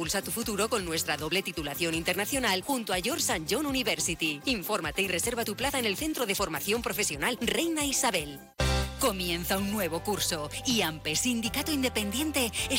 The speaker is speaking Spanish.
Impulsa tu futuro con nuestra doble titulación internacional junto a George St. John University. Infórmate y reserva tu plaza en el Centro de Formación Profesional Reina Isabel. Comienza un nuevo curso y AMPE, Sindicato Independiente,